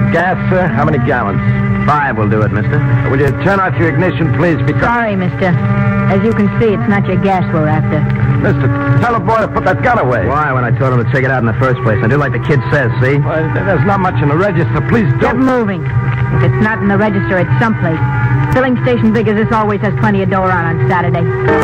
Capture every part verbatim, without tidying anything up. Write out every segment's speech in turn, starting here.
gas, sir? How many gallons? Five will do it, mister. Will you turn off your ignition, please? Because... Sorry, mister. As you can see, it's not your gas we're after. Mister, tell the boy to put that gun away. Why, when I told him to take it out in the first place? I do like the kid says, see? Well, there's not much in the register. Please Get don't... moving. If it's not in the register, it's someplace. Filling station big as this always has plenty of dough on on Saturday.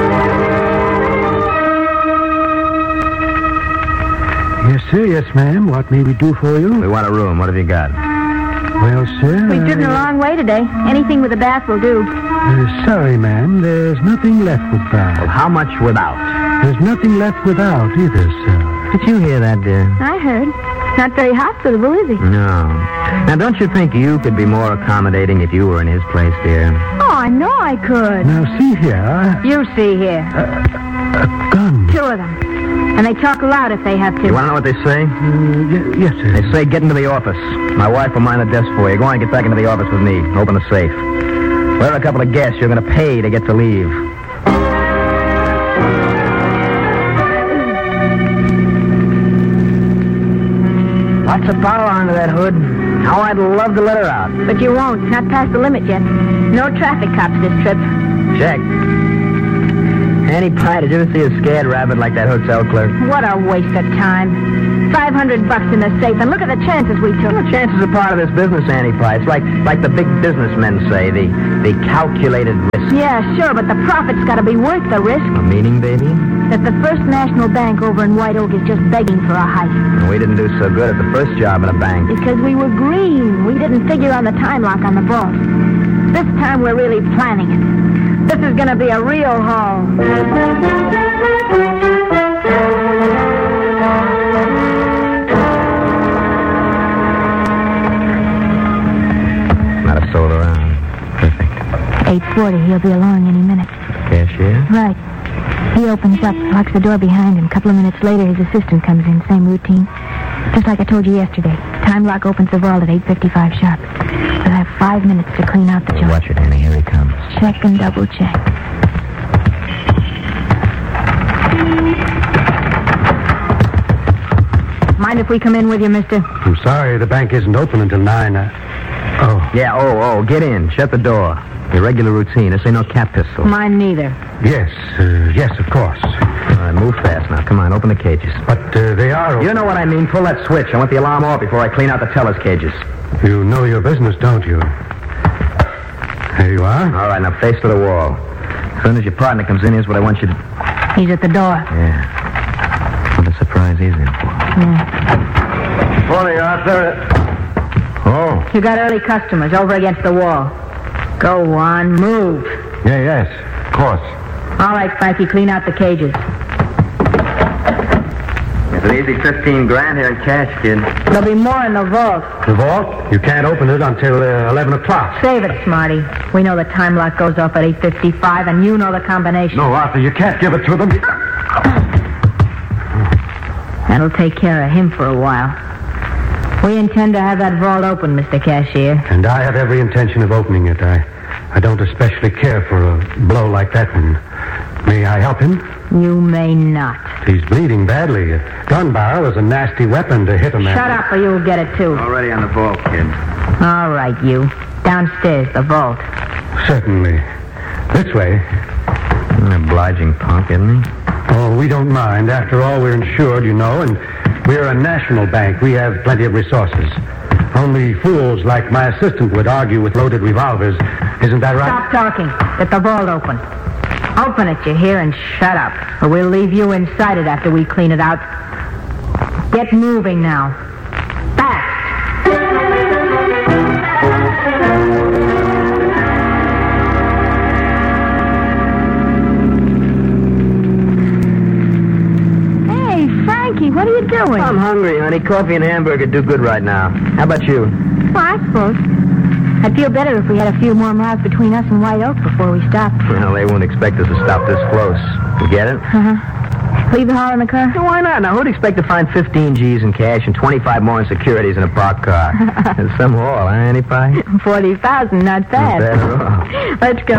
Yes, sir. Yes, ma'am. What may we do for you? We want a room. What have you got? Well, sir... We've driven a long way today. Anything with a bath will do. Uh, sorry, ma'am. There's nothing left with bath. Well, how much without? There's nothing left without either, sir. Did you hear that, dear? I heard. Not very hospitable, is he? No. Now, don't you think you could be more accommodating if you were in his place, dear? Oh, I know I could. Now, see here. I... You see here. Uh, a gun. Two of them. And they talk loud if they have to. You want to know what they say? Uh, y- yes, sir. They say, get into the office. My wife will mind the desk for you. Go on and get back into the office with me. Open the safe. We're a couple of guests you're going to pay to get to leave. Lots of power under that hood. How I'd love to let her out. But you won't. Not past the limit yet. No traffic cops this trip. Check. Annie Pye, did you ever see a scared rabbit like that hotel clerk? What a waste of time. Five hundred bucks in the safe, and look at the chances we took. Well, chances are part of this business, Annie Pye. It's like like the big businessmen say, the the calculated risk. Yeah, sure, but the profit's got to be worth the risk. A meaning, baby? That the First National Bank over in White Oak is just begging for a hike. And we didn't do so good at the first job in a bank. Because we were green. We didn't figure on the time lock on the vault. This time we're really planning it. This is going to be a real haul. Not a soul around. Perfect. eight forty. He'll be along any minute. Cashier? Right. He opens up, locks the door behind him. A couple of minutes later, his assistant comes in. Same routine. Just like I told you yesterday. Time lock opens the vault at eight fifty-five sharp. We'll have five minutes to clean out the joint. Watch it, Annie. Here he comes. Check and double check. Mind if we come in with you, mister? I'm sorry, the bank isn't open until nine. Uh, oh. Yeah, oh, oh, get in. Shut the door. Your regular routine. This ain't no cat pistol. Mine neither. Yes, uh, yes, of course. All right, move fast now. Come on, open the cages. But uh, they are open. You know what I mean. Pull that switch. I want the alarm off before I clean out the teller's cages. You know your business, don't you? There you are. All right, now face to the wall. As soon as your partner comes in, here's what I want you to... He's at the door. Yeah. What a surprise he's in for. Yeah. Morning, Arthur. Oh. You got early customers over against the wall. Go on, move. Yeah, yes, of course. All right, Frankie, clean out the cages. It's an easy fifteen grand here in cash, kid. There'll be more in the vault. The vault? You can't open it until uh, eleven o'clock. Save it, Smarty. We know the time lock goes off at eight fifty-five, and you know the combination. No, Arthur, you can't give it to them. That'll take care of him for a while. We intend to have that vault open, Mister Cashier. And I have every intention of opening it. I, I don't especially care for a blow like that one. May I help him? You may not. He's bleeding badly. A gun barrel is a nasty weapon to hit a man. Shut up or you'll get it, too. Already on the vault, kid. All right, you. Downstairs, the vault. Certainly. This way. An obliging punk, isn't he? Oh, we don't mind. After all, we're insured, you know, and we're a national bank. We have plenty of resources. Only fools like my assistant would argue with loaded revolvers. Isn't that right? Stop talking. Get the vault open. Open it, you hear, and shut up. Or we'll leave you inside it after we clean it out. Get moving now. Fast! Hey, Frankie, what are you doing? I'm hungry, honey. Coffee and hamburger do good right now. How about you? Well, I suppose. I'd feel better if we had a few more miles between us and White Oak before we stopped. Well, they won't expect us to stop this close. You get it? Uh-huh. Leave the haul in the car? Yeah, why not? Now, who'd expect to find fifteen G's in cash and twenty-five more in securities in a parked car? It's some haul, huh, Annie Pye? forty thousand, not bad. Not bad at all. Let's go.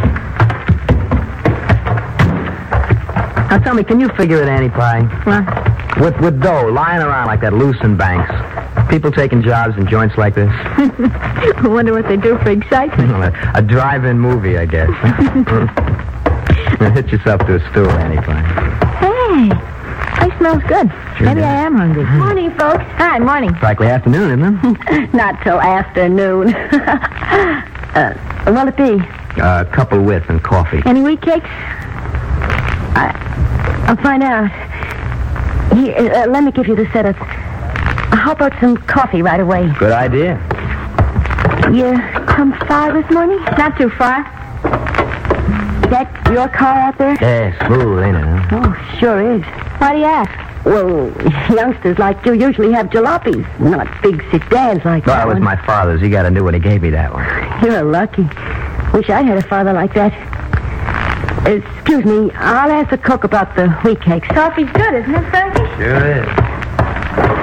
Now, tell me, can you figure it, Annie Pye? What? With, with dough lying around like that loose in banks, people taking jobs in joints like this? I wonder what they do for excitement. a, a drive-in movie, I guess. Now hit yourself to a stool, Annie, fine. Hey, place smells good. Sure Maybe does. I am hungry. Morning, folks. Hi, morning. Practically afternoon, isn't it? Not till afternoon. uh, what'll it be? A couple with and coffee. Any wheat cakes? I, I'll find out. Here, uh, let me give you the setup. How about some coffee right away? Good idea. You come far this morning? Not too far. Is that your car out there? Yeah, smooth, ain't it? Huh? Oh, sure is. Why do you ask? Well, youngsters like you usually have jalopies, not big sedans like Well, that that was one. my father's. He got a new one. He gave me that one. You're lucky. Wish I had a father like that. Excuse me, I'll ask the cook about the wheat cakes. Coffee's good, isn't it, Frankie? Sure is.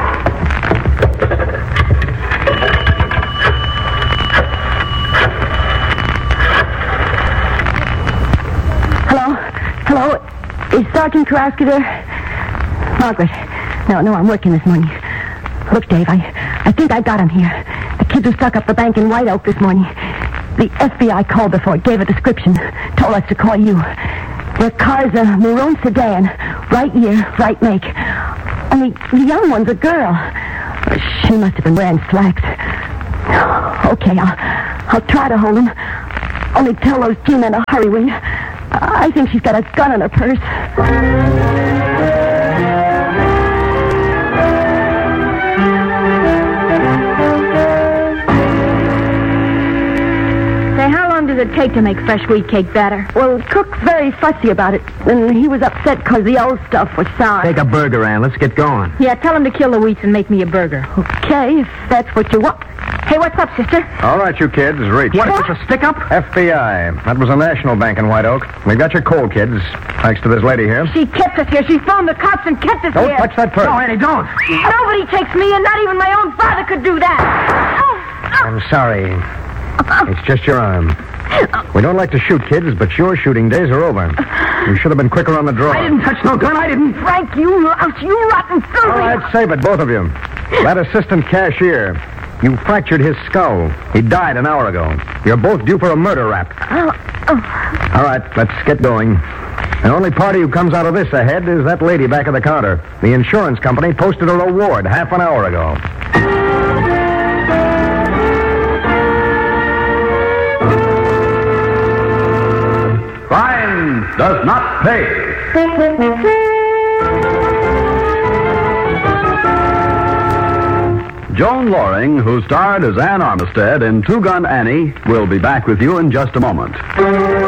Hello? Hello? Is Sergeant Karowski there? Margaret. No, no, I'm working this morning. Look, Dave, I, I think I got him here. The kids who stuck up the bank in White Oak this morning. The F B I called before it gave a description. Told us to call you. Their car's a maroon sedan. Right year, right make. Only the young one's a girl. She must have been wearing slacks. Okay, I'll, I'll try to hold him. Only tell those G-men to hurry, will you? I think she's got a gun in her purse. Say, how long does it take to make fresh wheat cake batter? Well, Cook's very fussy about it, and he was upset because the old stuff was sour. Take a burger, Ann. Let's get going. Yeah, tell him to kill the wheats and make me a burger. Okay, if that's what you want. Hey, what's up, sister? All right, you kids, reach. What, it's a stick-up? F B I. That was a national bank in White Oak. We got your coal, kids, thanks to this lady here. She kept us here. She phoned the cops and kept us Don't here. touch that purse. No, Annie, don't. Nobody takes me, and not even my own father could do that. Oh, I'm sorry. It's just your arm. We don't like to shoot kids, but your shooting days are over. You should have been quicker on the draw. I didn't touch no gun. I didn't. Frank, you louse, you rotten filthy. All right, save it, both of you. That assistant cashier, you fractured his skull. He died an hour ago. You're both due for a murder rap. Oh, oh. All right, let's get going. The only party who comes out of this ahead is that lady back at the counter. The insurance company posted a reward half an hour ago. Crime does not pay. Joan Loring, who starred as Ann Armistead in Two Gun Annie, will be back with you in just a moment.